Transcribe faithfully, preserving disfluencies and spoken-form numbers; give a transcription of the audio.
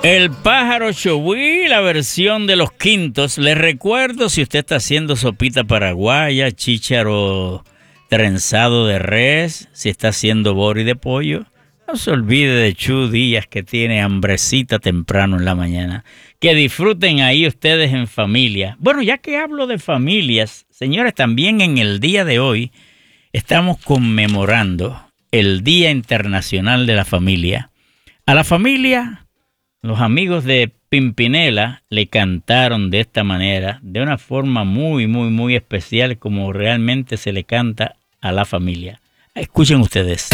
El pájaro chowí, la versión de Los Quintos. Les recuerdo, si usted está haciendo sopita paraguaya, chícharo trenzado de res, si está haciendo bori de pollo, no se olvide de Chu Díaz, que tiene hambrecita temprano en la mañana. Que disfruten ahí ustedes en familia. Bueno, ya que hablo de familias, señores, también en el día de hoy estamos conmemorando el Día Internacional de la Familia. A la familia, los amigos de Pimpinela le cantaron de esta manera, de una forma muy, muy, muy especial, como realmente se le canta a la familia. Escuchen ustedes.